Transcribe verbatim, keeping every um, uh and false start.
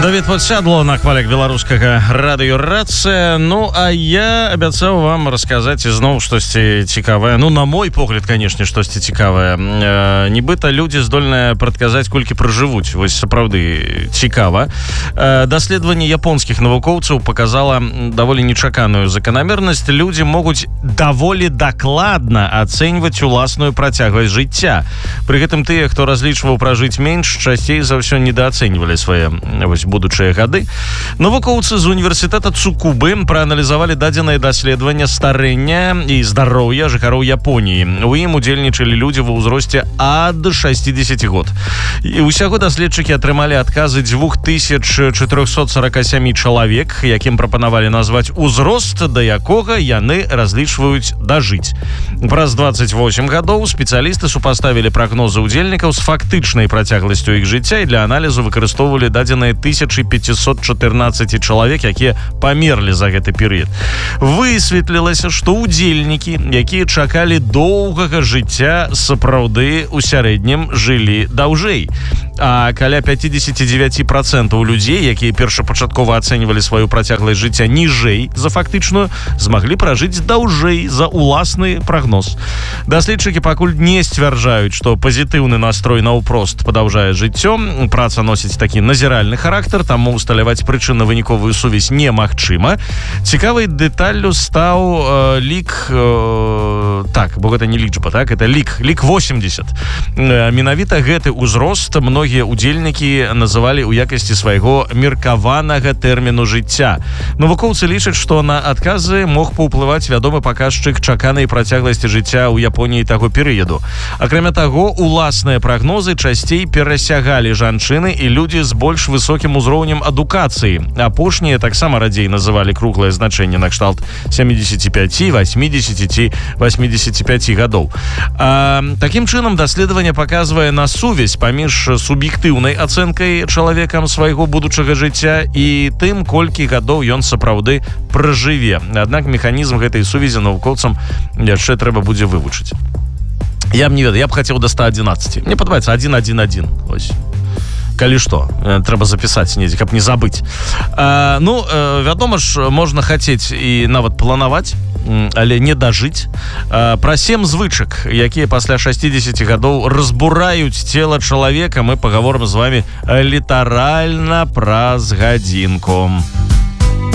Давид Подсядло на хвалях беларускага радыёрацыя. Ну а я абяцаў вам расказаць ізноў штосьці цікавае. Ну, на мой погляд, канешне, штосьці цікавае. Э, нібыта людзі здольныя прадказаць, колькі пражывуць. Вось сапраўды цікава. Э, даследаванне японскіх навукоўцаў показала даволі нечаканую заканамернасць. Людзі могуць даволі дакладна ацэньваць уласную працягласць жыцця. Пры гэтым тыя, хто разлічваў пражыць менш, часцей за ўсё недаацэньвалі свае вось будучыя гады. Навукоўцы з універсітэта Цукубы прааналізавалі дадзенае даследаванне старэння і здароўя жыхароў Японіі. У ім удзельнічалі людзі ва ўзросце ад шасцідзесяці год. І ўсяго даследчыкі атрымалі адказы дзвюх тысяч чатырохсот сорока сямі чалавек, якім прапанавалі назваць узрост, да якога яны разлічваюць дажыць. Праз дваццаць восем гадоў спецыялісты супаставілі прагнозы удзельнікаў з фактычнай працягласцю іх жыцця і для аналізу выкарыстоўвалі дадзеныя тысяча пятьсот четырнадцать чалавек, якія памерлі за гэты перыяд. Высветлілася, што удзельнікі, якія чакалі доўгага жыцця, сапраўды у сярэднім жылі даўжэй. А каля пятьдесят девять процентов людзей, якія першапачаткова ацэньвалі сваю працягласць жыцця ніжэй за фактычную, змаглі пражыць даўжэй за уласны прагноз. Даследчыкі пакуль не сцвярджаюць, што пазітыўны настрой наўпрост падаўжае жыццё. Праца носіць такі назіральны характар, таму усталяваць прычынна-выніковую сувязь немагчыма. Цікавай дэталлю стаў э, лік э, так, бо гэта не лічба, так, это лік лік восемьдесят. Э, менавіта гэты ўзрост многія удзельнікі называлі ў якасці свайго меркаванага тэрміну жыцця. Навукоўцы лічаць, што на адказы мог паўплываць вядомы паказчык чаканай працягласці жыцця ў Японіі таго перыяду. Акрамя таго, уласныя прагнозы часцей перасягалі жанчыны і людзі з больш высокім узроўнем адукацыі. Апошнія таксама радзей называлі круглае значэнне накшталт семьдесят пять, восемьдесят ці восемьдесят пять гадоў. А, такім чынам, даследаванне паказвае на сувязь паміж суб'ектыўнай ацэнкай чалавекам свайго будучага жыцця і тым, колькі гадоў ён сапраўды пражыве. Аднак механізм гэтай сувязі навукоўцам яшчэ трэба будзе вывучыць. Я б не ведаю, я б хацеў да ста одиннадцати. Мне падабаецца один один один. Ось. Калі што, трэба запісаць недзе, каб не забыць. А, ну, вядома ж, можна хацець і нават планаваць, але не дажыць. А, пра сем звычак, якія пасля шасцідзесяці гадоў разбураюць цела чалавека, мы пагаворым з вамі літаральна праз гадзінку.